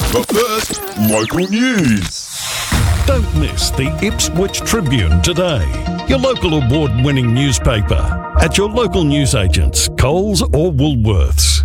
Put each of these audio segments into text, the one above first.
But first, local news. Don't miss the Ipswich Tribune today, your local award-winning newspaper, at your local newsagents, Coles or Woolworths.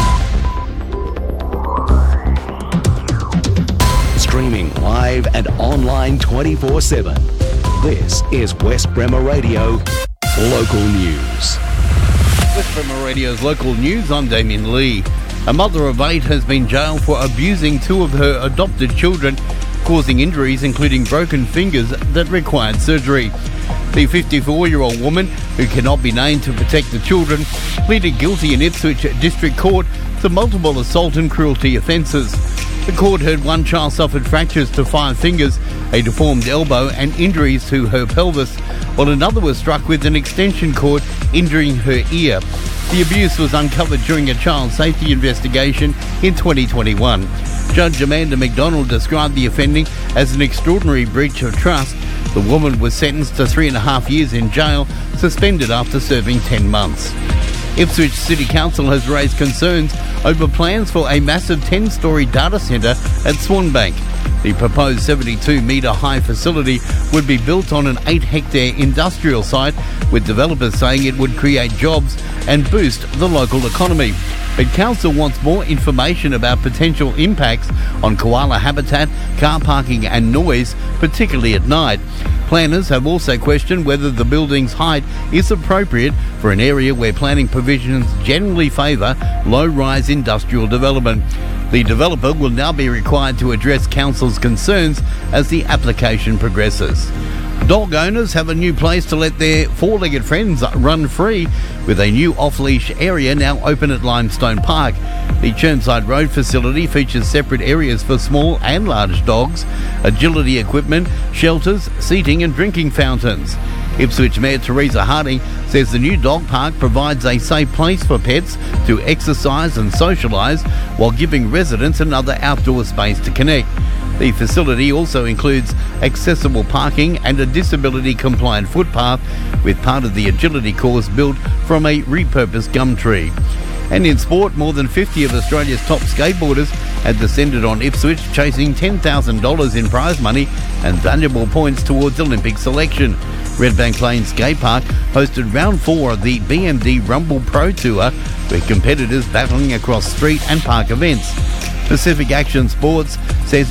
Streaming live and online 24/7. This is West Bremer Radio Local News. West Bremer Radio's Local News, I'm Damien Lee. A mother of 8 has been jailed for abusing 2 of her adopted children, causing injuries including broken fingers that required surgery. The 54-year-old woman, who cannot be named to protect the children, pleaded guilty in Ipswich District Court to multiple assault and cruelty offences. The court heard one child suffered fractures to 5 fingers, a deformed elbow and injuries to her pelvis, while another was struck with an extension cord, injuring her ear. The abuse was uncovered during a child safety investigation in 2021. Judge Amanda McDonald described the offending as an extraordinary breach of trust. The woman was sentenced to 3.5 years in jail, suspended after serving 10 months. Ipswich City Council has raised concerns over plans for a massive 10-storey data centre at Swanbank. The proposed 72-metre high facility would be built on an 8-hectare industrial site, with developers saying it would create jobs and boost the local economy. But Council wants more information about potential impacts on koala habitat, car parking and noise, particularly at night. Planners have also questioned whether the building's height is appropriate for an area where planning provisions generally favour low-rise industrial development. The developer will now be required to address Council's concerns as the application progresses. Dog owners have a new place to let their four-legged friends run free, with a new off-leash area now open at Limestone Park. The Chermside Road facility features separate areas for small and large dogs, agility equipment, shelters, seating and drinking fountains. Ipswich Mayor Teresa Harding says the new dog park provides a safe place for pets to exercise and socialise, while giving residents another outdoor space to connect. The facility also includes accessible parking and a disability-compliant footpath, with part of the agility course built from a repurposed gum tree. And in sport, more than 50 of Australia's top skateboarders had descended on Ipswich, chasing $10,000 in prize money and valuable points towards Olympic selection. Redbank Lane Skate Park hosted round 4 of the BMD Rumble Pro Tour, with competitors battling across street and park events. Pacific Action Sports says